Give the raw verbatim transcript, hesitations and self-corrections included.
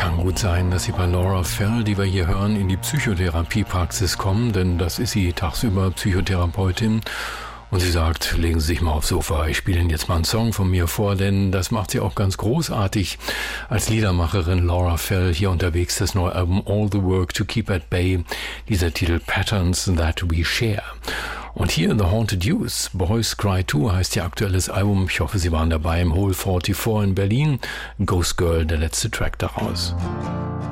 Kann gut sein, dass Sie bei Laura Fell, die wir hier hören, in die Psychotherapiepraxis kommen, denn das ist sie tagsüber Psychotherapeutin. Und sie sagt, legen Sie sich mal aufs Sofa, ich spiele Ihnen jetzt mal einen Song von mir vor, denn das macht sie auch ganz großartig als Liedermacherin Laura Fell hier unterwegs, das neue Album All the Work to Keep at Bay, dieser Titel Patterns That We Share. Und hier in The Haunted Youth, Boys Cry Too heißt ihr aktuelles Album. Ich hoffe, Sie waren dabei im Hole vierundvierzig in Berlin. Ghost Girl, der letzte Track daraus.